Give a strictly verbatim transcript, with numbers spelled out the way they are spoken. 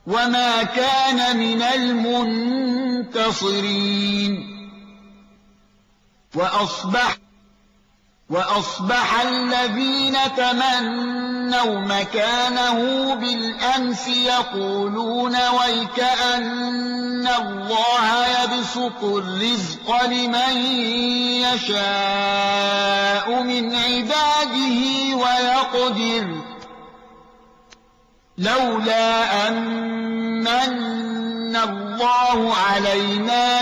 وما كان من المنتصرين. وأصبح وأصبح الذين تمنوا مكانه بالأمس يقولون ويكأن الله يبسط الرزق لمن يشاء من عباده ويقدر لولا أن من الله علينا